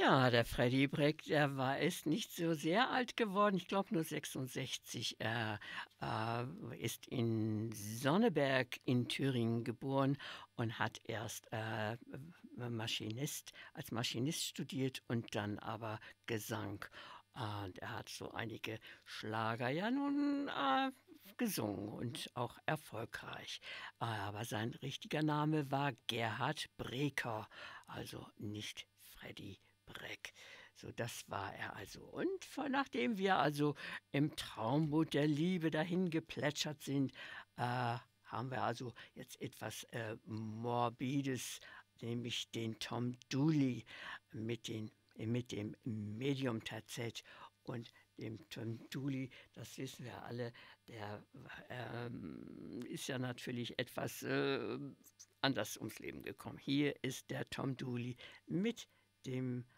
Ja, der Freddie Breck, ist nicht so sehr alt geworden, ich glaube nur 66. Ist in Sonneberg in Thüringen geboren und hat erst als Maschinist studiert und dann aber Gesang. Und er hat so einige Schlager ja nun gesungen und auch erfolgreich. Aber sein richtiger Name war Gerhard Breker, also nicht Freddie Breck. So, das war er also. Und nachdem wir also im Traumboot der Liebe dahin geplätschert sind, haben wir also jetzt etwas Morbides, nämlich den Tom Dooley mit dem Medium-Terzett und dem Tom Dooley, das wissen wir alle, der ist ja natürlich etwas anders ums Leben gekommen. Hier ist der Tom Dooley mit dem